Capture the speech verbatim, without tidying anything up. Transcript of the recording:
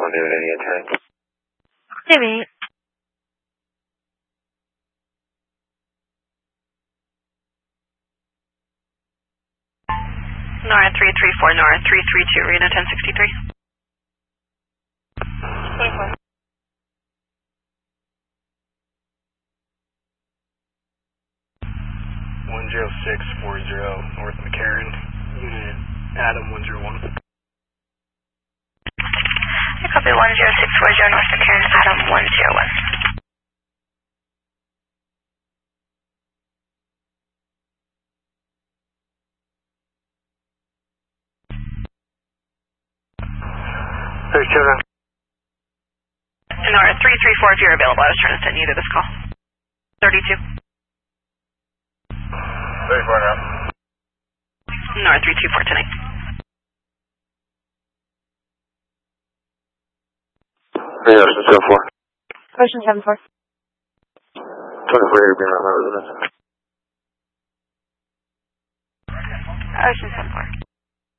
doing any attack? Maybe. Nora three three four, Nora three three two, Reno ten sixty-three. twenty-four. one zero six four zero, North McCarran, unit Adam one zero one. I copy one zero six four zero, North McCarran, Adam one zero one. There's children. Nora three three four, if you're available, I was trying to send you to this call. thirty-two. thirty-four now. Nora three two four tonight. three Ocean seven four. Ocean seven four. twenty-four here, being around my residence. Ocean seven four.